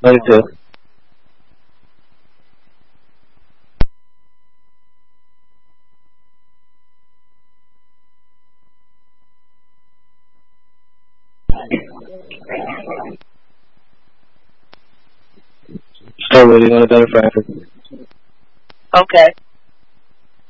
92. Still really want a better practice. Okay.